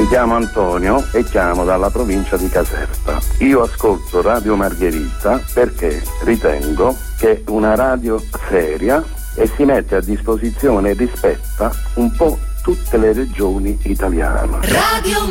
Mi chiamo Antonio e chiamo dalla provincia di Caserta. Io ascolto Radio Margherita perché ritengo che è una radio seria e si mette a disposizione e rispetta un po' tutte le regioni italiane. Radio